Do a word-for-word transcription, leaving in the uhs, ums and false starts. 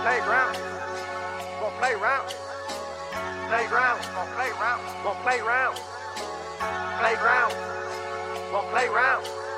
playground. Gonna play round. Playground. Gonna play round. Gonna play round. Playground. Gonna play round.